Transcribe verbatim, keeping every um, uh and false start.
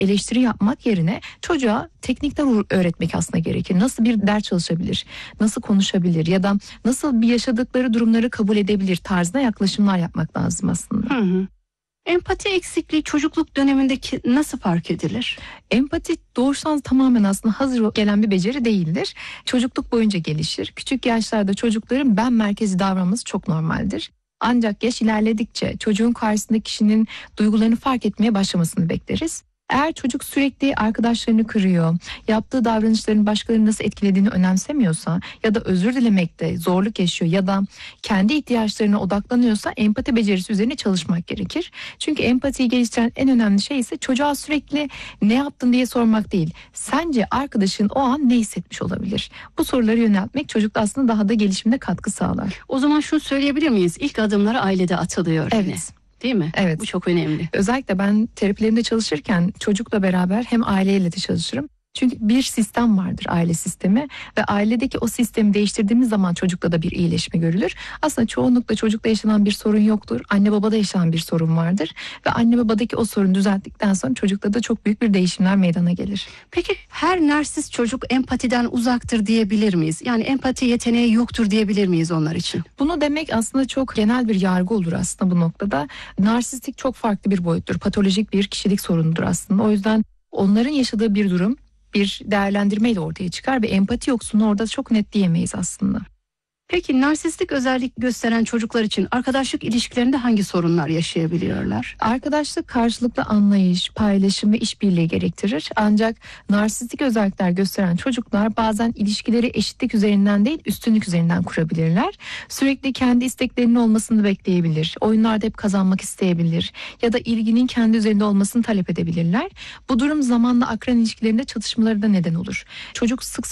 eleştiri yapmak yerine çocuğa teknikler öğretmek aslında gerekir. Nasıl bir ders çalışabilir, nasıl konuşabilir ya da nasıl bir yaşadıkları durumları kabul edebilir tarzında yaklaşımlar yapmak lazım aslında. Hı hı. Empati eksikliği çocukluk dönemindeki nasıl fark edilir? Empati doğuştan tamamen aslında hazır gelen bir beceri değildir. Çocukluk boyunca gelişir. Küçük yaşlarda çocukların ben merkezi davranması çok normaldir. Ancak yaş ilerledikçe çocuğun karşısındaki kişinin duygularını fark etmeye başlamasını bekleriz. Eğer çocuk sürekli arkadaşlarını kırıyor, yaptığı davranışların başkalarını nasıl etkilediğini önemsemiyorsa ya da özür dilemekte zorluk yaşıyor ya da kendi ihtiyaçlarına odaklanıyorsa empati becerisi üzerine çalışmak gerekir. Çünkü empatiyi geliştiren en önemli şey ise çocuğa sürekli ne yaptın diye sormak değil. Sence arkadaşın o an ne hissetmiş olabilir? Bu soruları yöneltmek çocukta aslında daha da gelişimine katkı sağlar. O zaman şunu söyleyebilir miyiz? İlk adımları ailede atılıyor. Evet. Yine. Değil mi? Evet. Bu çok önemli. Özellikle ben terapilerimde çalışırken çocukla beraber hem aileyle de çalışırım. Çünkü bir sistem vardır, aile sistemi, ve ailedeki o sistemi değiştirdiğimiz zaman çocukta da bir iyileşme görülür. Aslında çoğunlukla çocukta yaşanan bir sorun yoktur. Anne babada yaşanan bir sorun vardır ve anne babadaki o sorunu düzelttikten sonra çocukta da çok büyük bir değişimler meydana gelir. Peki her narsist çocuk empatiden uzaktır diyebilir miyiz? Yani empati yeteneği yoktur diyebilir miyiz onlar için? Bunu demek aslında çok genel bir yargı olur aslında bu noktada. Narsistik çok farklı bir boyuttur. Patolojik bir kişilik sorunudur aslında. O yüzden onların yaşadığı bir durum bir değerlendirmeyle ortaya çıkar ve empati yoksunluğu orada çok net diyemeyiz aslında. Peki narsistik özellik gösteren çocuklar için arkadaşlık ilişkilerinde hangi sorunlar yaşayabiliyorlar? Arkadaşlık karşılıklı anlayış, paylaşım ve işbirliği gerektirir. Ancak narsistik özellikler gösteren çocuklar bazen ilişkileri eşitlik üzerinden değil üstünlük üzerinden kurabilirler. Sürekli kendi isteklerinin olmasını bekleyebilir. Oyunlarda hep kazanmak isteyebilir ya da ilginin kendi üzerinde olmasını talep edebilirler. Bu durum zamanla akran ilişkilerinde çatışmalara da neden olur. Çocuk sık